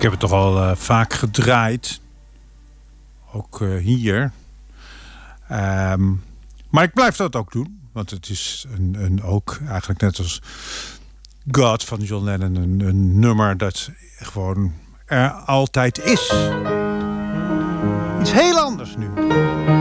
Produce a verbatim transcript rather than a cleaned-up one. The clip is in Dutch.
Ik heb het toch al uh, vaak gedraaid. Ook uh, hier. Um, maar ik blijf dat ook doen. Want het is een, een ook eigenlijk net als God van John Lennon. Een, een nummer dat gewoon er altijd is. Iets heel anders nu.